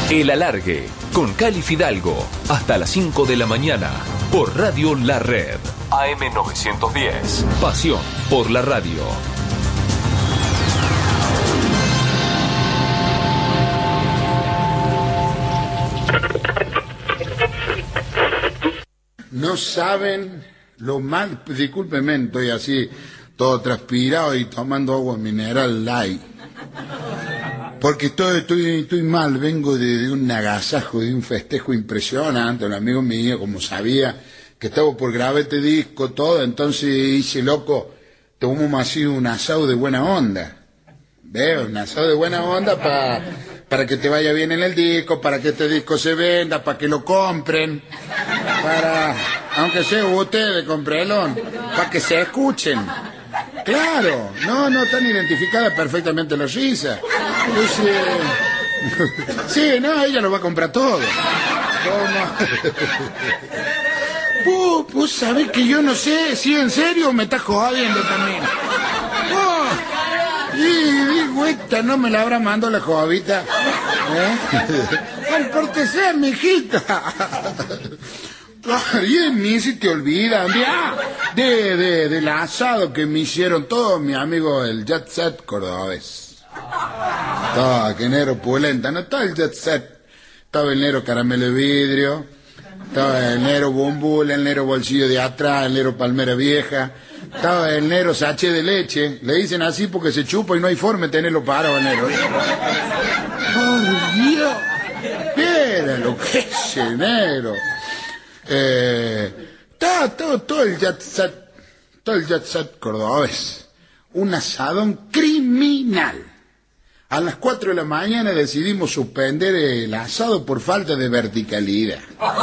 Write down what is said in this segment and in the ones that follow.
El Alargue, con Cali Fidalgo, hasta las 5 de la mañana, por Radio La Red. AM910. Pasión por la radio. No saben lo mal, discúlpenme, estoy así, todo transpirado y tomando agua mineral light. Porque estoy mal, vengo de un agasajo, de un festejo impresionante. Un amigo mío, como sabía que estaba por grabar este disco, todo, entonces hice loco, tomamos así un asado de buena onda. Veo, un asado de buena onda para que te vaya bien en el disco, para que este disco se venda, para que lo compren, aunque sea ustedes, comprenlo, para que se escuchen. Claro, no están identificadas perfectamente las risas. Sí, ella lo va a comprar todo. Vos sabés que yo no sé si en serio me estás jodiendo también. Y digo, esta no me la habrá mandado la jovita. Compórtese, mijita. Y ni se te olvida del asado que me hicieron todos mis amigos del Jet Set cordobés. Que negro pulenta, no estaba el Jet Set, estaba el negro caramelo de vidrio, estaba el negro bumbul, el negro bolsillo de atrás, el negro palmera vieja, estaba el negro sachet de leche, le dicen así porque se chupa y no hay forma de tenerlo parado el negro. ¡Oh, Dios! Mira lo que es el negro. Todo el jet set cordobés, un asadón criminal. A las 4 de la mañana decidimos suspender el asado por falta de verticalidad.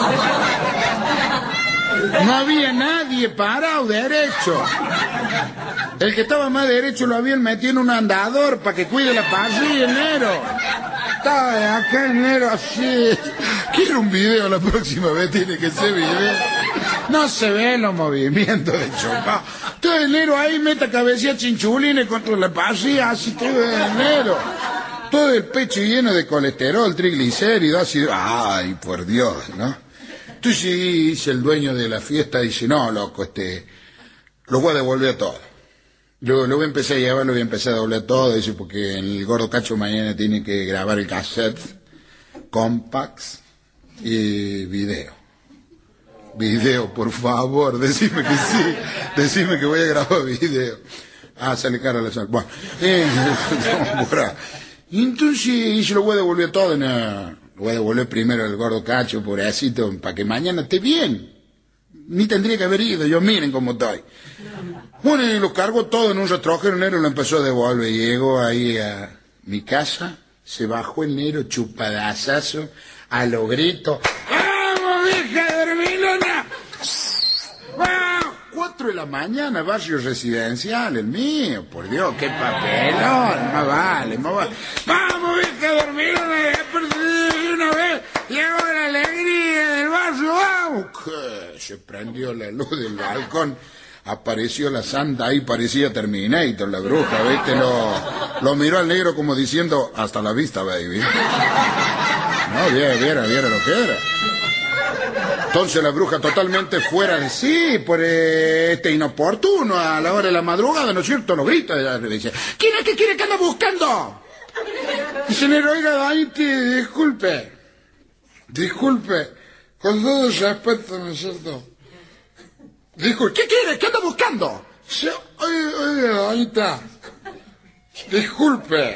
No había nadie parado derecho. El que estaba más derecho lo habían metido en un andador para que cuide la parrilla, enero. Estaba acá enero así. Quiero un video la próxima vez, tiene que ser video. No se ven los movimientos de chocado. Todo enero ahí meta cabecilla chinchulines contra la parrilla, así todo enero. Todo el pecho lleno de colesterol, triglicéridos, ácido. Ay, por Dios, ¿no? Entonces dice el dueño de la fiesta, dice, no, loco, lo voy a devolver todo. Lo voy a empezar a llevar, lo voy a empezar a doblar todo, dice, porque el Gordo Cacho mañana tiene que grabar el cassette, compacts y video. Video, por favor, decime que sí, decime que voy a grabar video. Sale cara la sal. Bueno, entonces yo lo voy a devolver todo, lo voy a devolver primero al Gordo Cacho, pobrecito, para que mañana esté bien. Ni tendría que haber ido, yo miren cómo estoy. Bueno, y lo cargo todo en un retrojero, el negro lo empezó a devolver. Llegó ahí a mi casa, se bajó el negro chupadazazo, a lo grito. ¡Vamos, vieja dormilona! ¡Vamos! 4 de la mañana, barrio residencial, el mío, por Dios, qué papelón, más vale. ¡Vamos, vieja dormilona! ¡He perdido una vez! ¡Llegó la alegría del barrio! ¡Vamos! ¿Qué? Se prendió la luz del balcón. Apareció la santa ahí, parecía Terminator, la bruja, ¿viste? Lo miró al negro como diciendo, hasta la vista, baby. No, viera lo que era. Entonces la bruja totalmente fuera de sí, por inoportuno, a la hora de la madrugada, ¿no es cierto? Lo grita, le dice, ¿quién es que quiere que anda buscando? Dice el negro, oiga, disculpe, con todo respeto, ¿no es cierto? Dijo, ¿qué quiere? ¿Qué anda buscando? Oiga, doñita, disculpe.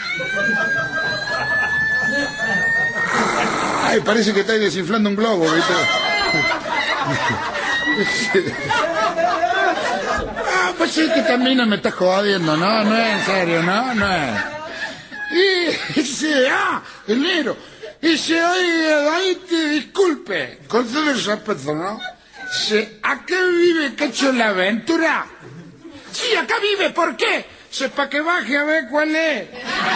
Ay, parece que está desinflando un globo, ¿viste? Pues es que también no me está jodiendo, ¿no? No es en serio, no es. Y dice, el negro. Dice, oiga, doñita, disculpe. Con todo el respeto, ¿no? ¿Acá vive Cacho la Aventura? Sí, acá vive, ¿por qué? Para que baje a ver cuál es.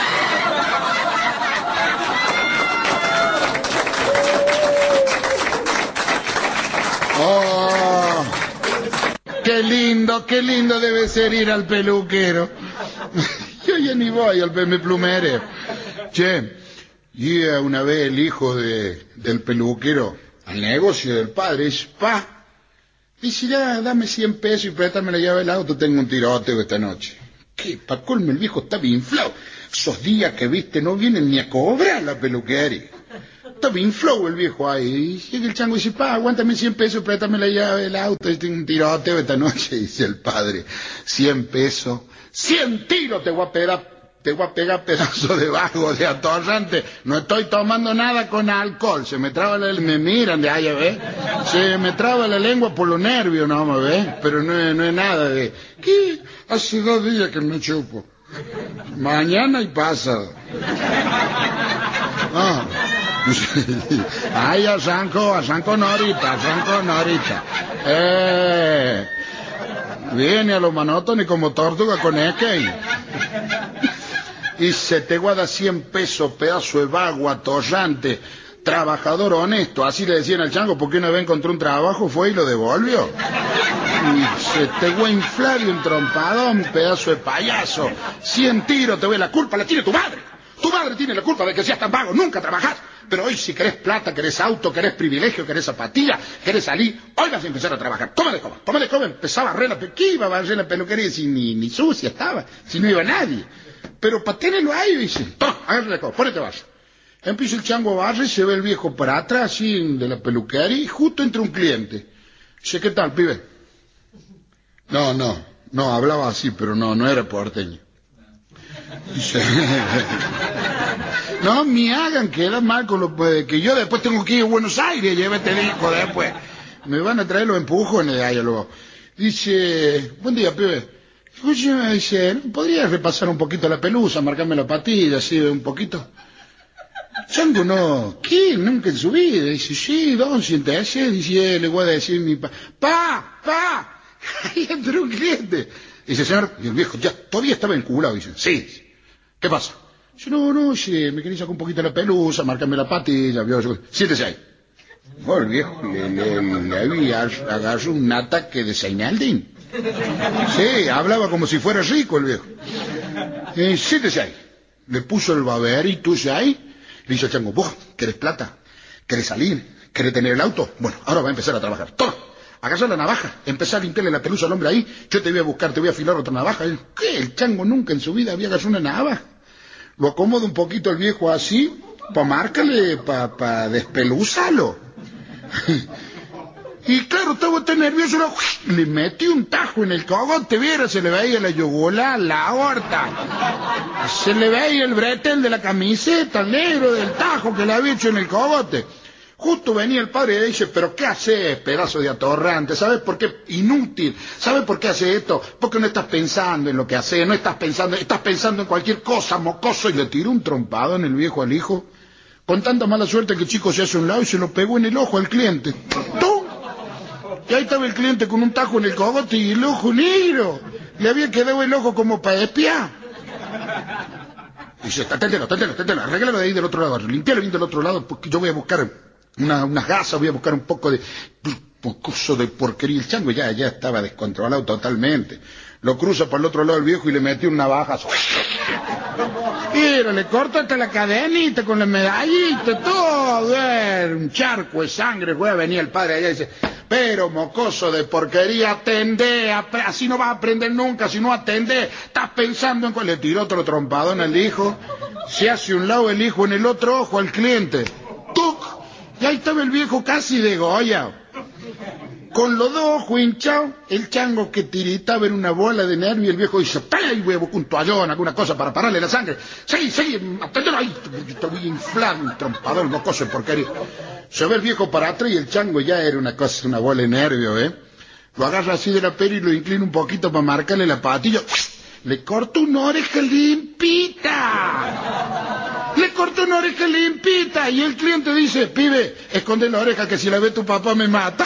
Oh, qué lindo debe ser ir al peluquero. Yo ya ni voy al plumereo. Che, Llega una vez el hijo del peluquero al negocio del padre y dice, pa, dice, ya, dame 100 pesos y préstame la llave del auto, tengo un tiroteo esta noche. ¿Qué? Pa' colmo, el viejo estaba inflado. Esos días que viste no vienen ni a cobrar la peluquería. Estaba inflado el viejo ahí. Y llega el chango y dice, pa, aguántame 100 pesos, préstame la llave del auto, tengo un tiroteo esta noche. Dice el padre, 100 pesos, 100 tiros te voy a pegar pedazo de vago, de atorrante. No estoy tomando nada con alcohol. Se me traba me miran de allá, ¿ves? Se me traba la lengua por los nervios, no me ves. Pero no es nada de... ¿Qué? Hace 2 días que me chupo. Mañana y pasado. No. Ay, arranco norita. Viene a lo monótono y como tortuga con Eken. Y se te guarda 100 pesos, pedazo de vago, atorrante, trabajador honesto. Así le decían al chango, porque una vez encontró un trabajo, fue y lo devolvió. Y se te voy a inflar y un trompadón, pedazo de payaso. 100 tiros, te voy, la culpa la tiene tu madre. Tu madre tiene la culpa de que seas tan vago, nunca trabajás. Pero hoy si querés plata, querés auto, querés privilegio, querés zapatilla, querés salir, hoy vas a empezar a trabajar. Toma de coba, empezaba a barrer la peluquería. ¿Qué iba a barrer la peluquería si ni sucia estaba? Si no iba nadie. Pero para tenerlo ahí, dice, toma, agarra la coba, ponete barro. Empieza el chango a barrer, se ve el viejo para atrás, así, de la peluquería, y justo entra un cliente. Dice, ¿qué tal, pibe? No, hablaba así, pero no era porteño. Dice, no me hagan quedar mal con lo que yo después tengo que ir a Buenos Aires, llévate el hijo después. Me van a traer los empujones ahí luego. Dice, buen día, pibe. Oye, dice, ¿podrías repasar un poquito la pelusa, marcarme la patilla, así, un poquito? Chango, no. ¿Qué? Nunca en su vida. Dice, sí, don, siéntese. Dice, le voy a decir mi pa. Ahí entró un cliente. Dice, señor, y el viejo ya todavía estaba enculado. Dice, sí. ¿Qué pasa? Dice, no, sí, me quería sacar un poquito la pelusa, marcarme la patilla. Siéntese ahí. Bueno, el viejo le había agarrado un ataque de Seinaldín. Sí, hablaba como si fuera rico el viejo. Siéntese ahí. Le puso el baberito ese ahí. Le dice al chango, ¿vos querés plata? ¿Querés salir? ¿Querés tener el auto? Bueno, ahora va a empezar a trabajar. Toma, agarra la navaja, empezá a limpiarle la pelusa al hombre ahí. Yo te voy a buscar, te voy a afilar otra navaja. ¿Qué? El chango nunca en su vida había agarrado una navaja. Lo acomoda un poquito el viejo así, para márcale, para despelúzalo. Y claro, estaba tan nervioso, le metí un tajo en el cogote, viera, se le veía la yugular, la aorta, se le veía el bretel de la camiseta, el negro del tajo que le había hecho en el cogote. Justo venía el padre y le dice, pero ¿qué haces, pedazo de atorrante? ¿Sabes por qué? Inútil. ¿Sabes por qué hace esto? Porque no estás pensando en lo que hace, no estás pensando en cualquier cosa, mocoso. Y le tiró un trompado en el viejo al hijo, con tanta mala suerte que el chico se hace a un lado y se lo pegó en el ojo al cliente. ¡Tum! Y ahí estaba el cliente con un tajo en el cogote y el ojo negro. Le había quedado el ojo como para espiar. Dice, téntelo, arréglalo de ahí del otro lado, limpialo bien del otro lado, porque yo voy a buscar unas gasas, voy a buscar un poco de porquería. El chango ya estaba descontrolado totalmente. Lo cruza por el otro lado el viejo y le metió una navaja. Pero le corta hasta la cadenita con la medallita, todo, un charco de sangre, güey. Venía el padre allá y dice, pero mocoso de porquería, atendé, así no vas a aprender nunca, si no atendés, estás pensando en cuál. Le tiró otro trompadón al hijo, se hace un lado el hijo en el otro ojo al cliente. ¡Tuc! Y ahí estaba el viejo casi de Goya. Con los 2 ojos hinchados, el chango que tiritaba en una bola de nervio, y el viejo dice, ¡pay! Voy a buscar un toallón, alguna cosa para pararle la sangre. Seguí, atendelo ahí. Estoy inflado, un trompador, mocoso de porquería. Se ve el viejo para atrás y el chango ya era una cosa, una bola de nervio, ¿eh? Lo agarra así de la pera y lo inclina un poquito para marcarle la patilla. Le corta una oreja limpita. Le corta una oreja limpita. Y el cliente dice, pibe, esconde la oreja que si la ve tu papá me mata.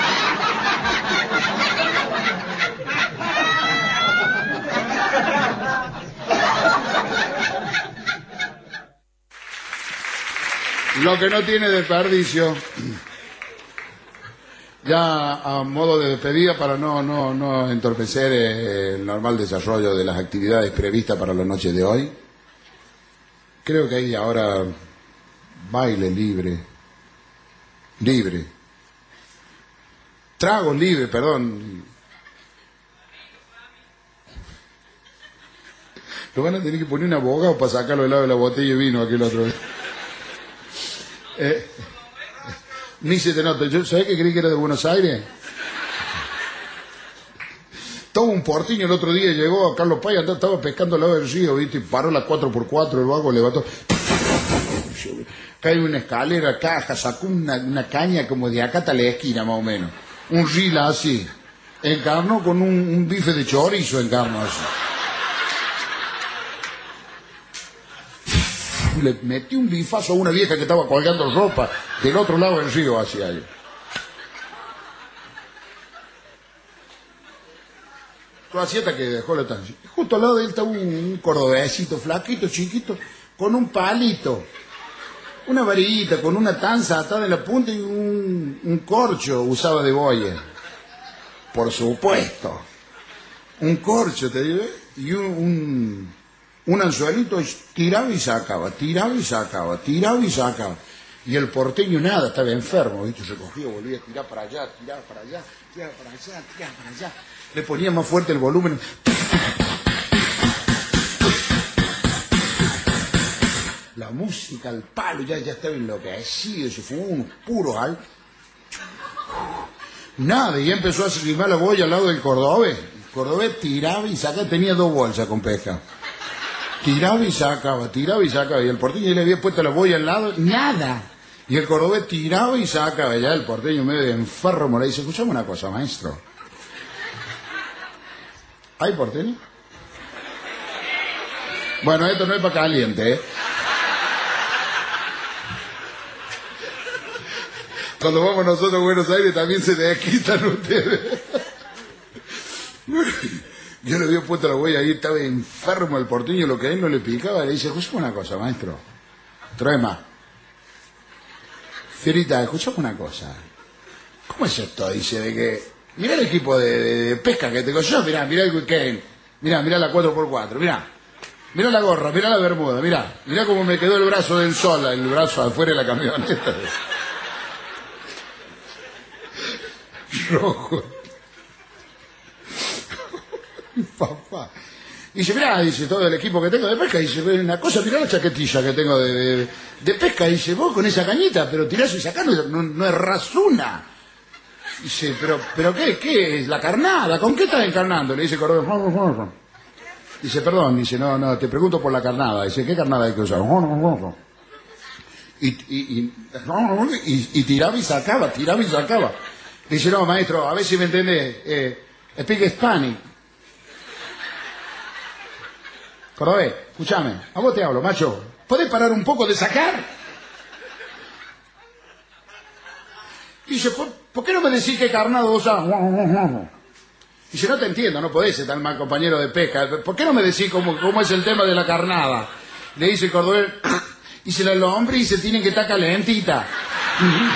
Lo que no tiene desperdicio. Ya a modo de despedida, para no entorpecer el normal desarrollo de las actividades previstas para la noche de hoy, creo que hay ahora baile libre, libre, trago libre, perdón. Lo van a tener que poner un abogado para sacarlo del lado de la botella de vino aquel otro. Ni se te nota. ¿Sabés que creí que era de Buenos Aires? Todo un porteño el otro día llegó a Carlos Paz, estaba pescando al lado del río, ¿viste? Y paró la 4x4, el vago levantó. Cae una escalera, caja, sacó una caña como de acá hasta la esquina más o menos. Un rila así. Encarnó con un bife de chorizo, encarnó así. Le metí un bifazo a una vieja que estaba colgando ropa del otro lado del río hacia allá. Toda sieta que dejó la estancia. Justo al lado de él estaba un cordobesito, flaquito, chiquito, con un palito, una varillita, con una tanza atada en la punta y un corcho usaba de boya. Por supuesto. Un corcho, te digo, y un anzuelito tiraba y sacaba, tiraba y sacaba, tiraba y sacaba. Y el porteño nada, estaba enfermo, ¿viste? Se cogía, volvía a tirar para allá, tiraba para allá, tiraba para allá, tiraba para allá. Le ponía más fuerte el volumen. La música, el palo, ya estaba enloquecido, se fumó unos puros al. Nada, y empezó a firmar la boya al lado del cordobés. El cordobés tiraba y sacaba, tenía 2 bolsas con pesca. Tiraba y sacaba, y el porteño le había puesto la boya al lado, nada. Y el cordobés tiraba y sacaba, ya el porteño medio enfermo le dice, escuchame una cosa, maestro. ¿Hay porteño? Bueno, esto no es para caliente, ¿eh? Cuando vamos nosotros a Buenos Aires también se desquitan ustedes. Yo le había puesto la huella ahí, estaba enfermo el porteño, lo que a él no le picaba, le dice, escuchame una cosa, maestro, trae más. Fierita, escuchame una cosa. ¿Cómo es esto? Dice, de que, mirá el equipo de pesca que tengo yo, mirá el weekend, mirá la 4x4, mirá la gorra, mirá la bermuda, mirá cómo me quedó el brazo del sol, el brazo afuera de la camioneta. Rojo. Papá. Dice, mirá, dice, todo el equipo que tengo de pesca, dice, una cosa, mirá la chaquetilla que tengo de pesca, dice, vos con esa cañita, pero tirás y sacás, no errás una. Dice, pero ¿qué es? La carnada, ¿con qué estás encarnando? Le dice Cordobés. Dice, perdón, dice, no, te pregunto por la carnada. Dice, ¿qué carnada hay que usar? Y tiraba y sacaba. Dice, no, maestro, a ver si me entendés, speak Spanish. Cordobés, escúchame, a vos te hablo, macho. ¿Podés parar un poco de sacar? Dice, ¿por qué no me decís qué carnado usás? Dice, no te entiendo, no podés ser tan mal compañero de pesca. ¿Por qué no me decís cómo es el tema de la carnada? Le dice el cordobés, dice la lombriz, tienen que estar calentita.